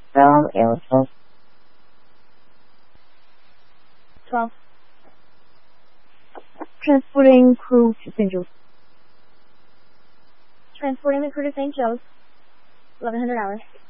from Aerosol. 12. Transporting crew to St. Joe's. Transporting the crew to St. Joe's. 1100 hours.